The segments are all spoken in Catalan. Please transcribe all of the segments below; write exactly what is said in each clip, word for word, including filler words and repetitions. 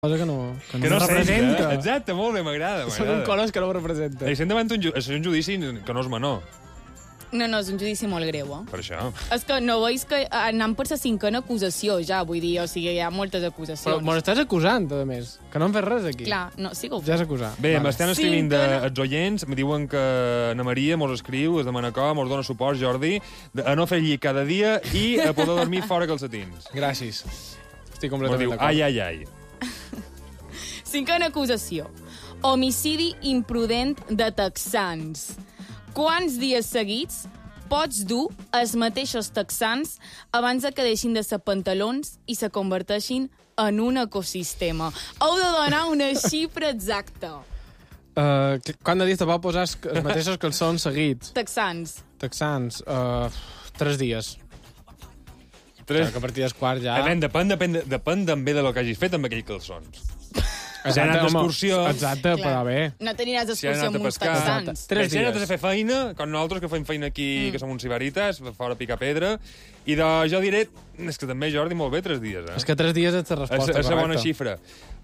cosa que no, que no, que no representa. Senta. Exacte, molt bé, m'agrada. Són colors que no representen. Estem davant d'un ju un judici que no és menor. No, no, és un judici molt greu, eh? Per això. És que no veus que anem per la cinquena acusació, ja, vull dir, o sigui, hi ha moltes acusacions. Però me l'estàs acusant, a més, que no hem fet res aquí. Clar, no, sí que ho Ja és acusar. Bé, Vale. m'estan escrivint de, Cinquena. els oients, me diuen que Ana Maria mos escriu, es demana com, mos dona suport, Jordi, de- a no fer llit cada dia i a poder dormir fora calcetins. Gràcies. Estic Mos completament diu, d'acord. ai, ai, ai. Cinquena acusació. Homicidi imprudent de texans. Quants dies seguits pots dur els mateixos texans abans de que deixin de ser pantalons i se converteixin en un ecosistema? Heu de donar una xifra exacta. Uh, quant de dies te pot posar els els mateixos calçons seguits? Texans. Texans, uh, tres dies. Tres... Que a partir dels quarts ja... Depèn, depèn, depèn, depèn també de lo que hagis fet amb aquells calçons. Si han anat home, d'excursió... Exacte, però bé. No t'aniràs Si han d'excursió anat a amb uns pescar... texans. Tres Si han anat dies. a fer feina, com nosaltres que fem feina aquí, mm. que som uns sibarites, fora a picar pedra, i de, jo diré... És que també, Jordi, molt bé, tres dies, eh? És que tres dies és la És, resposta és la bona correcta. xifra.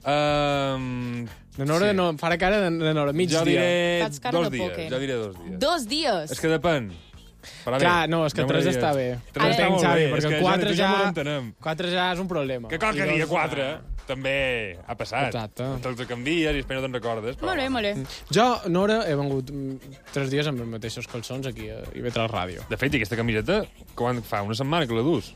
Um, De nora, sí. no, farà cara de, de nora, mig jo dia. diré Fas cara dos de dies. pòquer. Jo diré dos dies. Dos dies? És que depèn. Però Clar, bé, no, és que ja m'ho tres diries. està bé. Tres Ara- està molt Xavi, bé, és perquè que quatre ja, ja... ja m'entenem. Quatre ja és un problema. Que qualque I dia dos- quatre també ha passat. Exacte. Te'ls canvies i després no te'n recordes. Però... Molt bé, molt bé. Jo, Nora, he vengut mm, tres dies amb els mateixos calçons aquí a I V tres Ràdio. De fet, i aquesta camiseta, quan fa una setmana que la dus.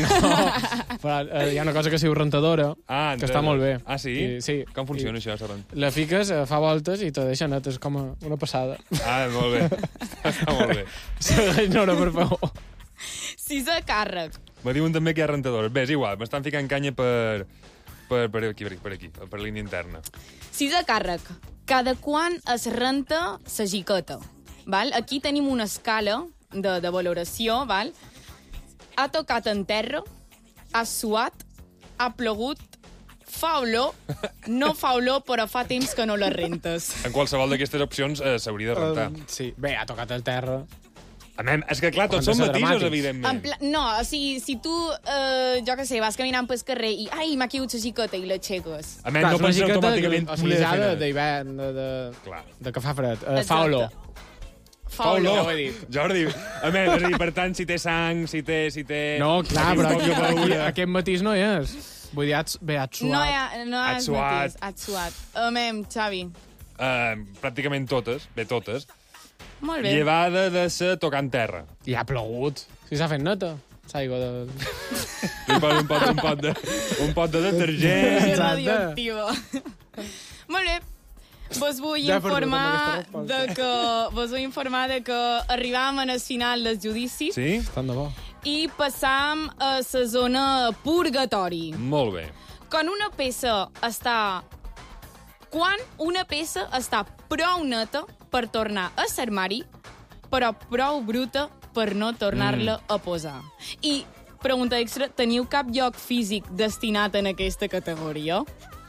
Però eh, hi ha una cosa que es diu rentadora, Ah, que està molt bé. Ah, sí? I, sí. Com funciona I, això, Saran? La fiques, eh, fa voltes i te deixa net, és com a- una passada. Ah, molt bé. Està molt bé. Segueix, Nora, per favor. Sisè càrrec. Me diuen també que hi ha rentadores. Bé, és igual, m'estan ficant canya per... Per, per aquí, per aquí, per aquí, per línia interna. Sisè càrrec. Cada quan es renta sa giqueta. Val? Aquí tenim una escala de, de valoració. Val? Ha tocat en terra, ha suat, ha plogut, fa olor, no fa olor, però fa temps que no la rentes. En qualsevol d'aquestes opcions eh, s'hauria de rentar. Uh, sí, bé, ha tocat el terra. A men, és que, clar, tots Han de són ser matisos, dramàtics. evidentment. En pla... No, o sigui, si tu, eh, jo què sé, vas caminant pel carrer i ai, m'ha caigut la giqueta i l'aixeques. A men, Clar, no és una penseu giqueta automàticament... que, o sigui, voler ja fer de- net. d'hivern, de, de, Clar. de que fa fred. Uh, fa Exacte. olor. Fa olor. Ja ho he dit. Jordi, a men, és a dir, per tant, si té sang, si té... Si té... No, clar, però aquí, Aquí, aquí, aquest matís no hi és. Vull dir, has, bé, has suat. No, hi ha, no Has has suat. mateix, has suat. Amem, Xavi. Uh, pràcticament totes, bé, totes. Molt bé. Llevada de ser tocant terra. I ha plogut. Si s'ha fet neta. S'aigua de... Li poso un pot, un pot de, un pot de detergent. És Exacte. radioactiva. Molt bé. Vos vull Ja he perdut amb informar aquesta resposta. de que vos vull informar de que arribam al final del judici Sí? Tant de bo. i passam a la zona purgatori. Molt bé. Quan una peça està... Quan una peça està prou neta per tornar a l'armari, però prou bruta per no tornar-la Mm. a posar. I, pregunta extra, teniu cap lloc físic destinat en aquesta categoria?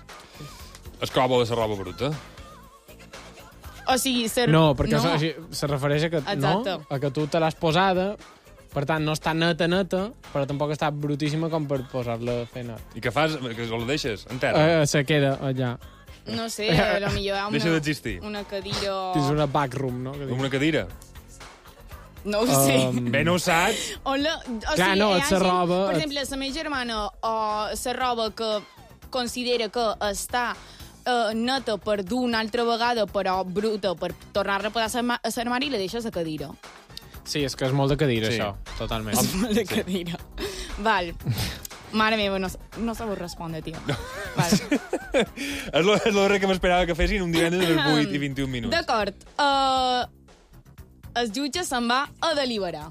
Es còbo de la roba bruta. O sigui, ser... No, perquè no. Se, se refereix a que, Exacte. no, a que tu te l'has posada, per tant, no està neta, neta, però tampoc està brutíssima com per posar-la a fer net. I què fas? Que la deixes en terra? Uh, se queda allà. No sé, a lo millor hi ha una, Deixa d'existir. una cadira... És una backroom, no? Que dic. Una cadira? No ho sé. Um, Bé, no ho saps? O la, o Clar, sigui, no, hi ha sa gent, roba- Per exemple, la meva germana o la roba que considera que està eh, neta per dur una altra vegada, però bruta, per tornar-la a posar a l'armari, la deixa a la cadira. Sí, és que és molt de cadira, Sí. això. Totalment. És molt de cadira. Val. Mare meva, no, no sabeu respondre, tio. Val. És lo, és lo darrer que m'esperava que fessin un divendres a les vuit i vint-i-un minuts. D'acord. Uh, el jutge se'n va a deliberar.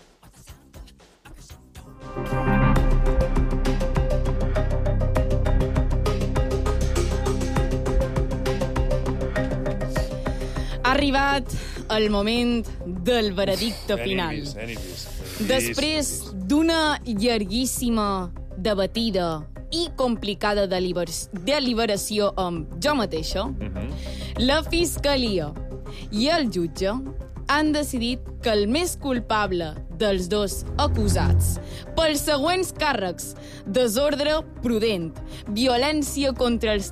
Ha arribat el moment del veredicte final. Nervis, nervis. Després d'una llarguíssima debatida i complicada deliber deliberació amb jo mateixa, la Fiscalia i el jutge han decidit que el més culpable dels dos acusats pels següents càrrecs: desordre prudent, violència contra els